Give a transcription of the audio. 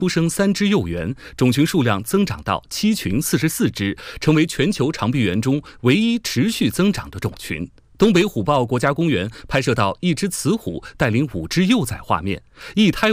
出生3只幼猿，种群数量增长到7群44只，成为全球长臂猿中唯一持续增长的种群。东北虎豹国家公园拍摄到一只雌虎带领5只幼崽画面，一胎